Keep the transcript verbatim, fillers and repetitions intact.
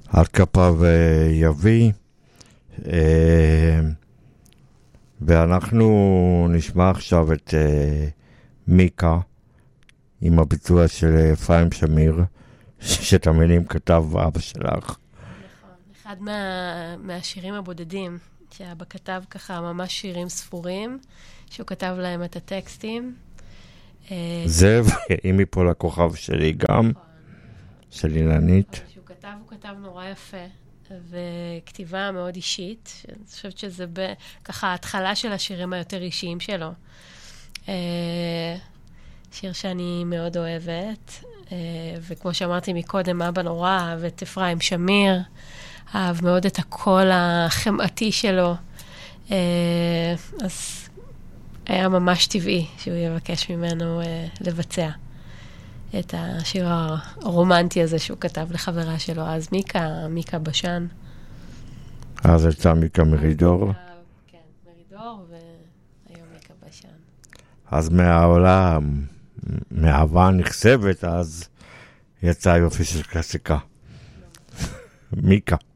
על כפיו יביא, ואנחנו נשמע עכשיו את מיקה עם הביצוע של אפרים שמיר, שאת המילים כתב אבא שלך. נכון, אחד מה, מהשירים הבודדים, שאבא כתב ככה ממש שירים ספורים, שהוא כתב להם את הטקסטים. זה, ואם יפול הכוכב שלי גם, של אילנית. שהוא כתב, הוא כתב נורא יפה, וכתיבה מאוד אישית. אני חושבת שזה ב, ככה ההתחלה של השירים היותר אישיים שלו. שיר שאני מאוד אוהבת, וכמו שאמרתי מקודם, אבא נורא אהב את אפרים שמיר, אהב מאוד את הקול החמאתי שלו, אז היה ממש טבעי שהוא יבקש ממנו לבצע את השיר הרומנטי הזה שהוא כתב לחברה שלו, אז מיקה, מיקה בשן. אז הייתה מיקה מרידור. כן, מרידור, והיום מיקה בשן. אז מהעולם, מהאהבה נכסבת, אז יצא יופי של קלאסיקה. מיקה.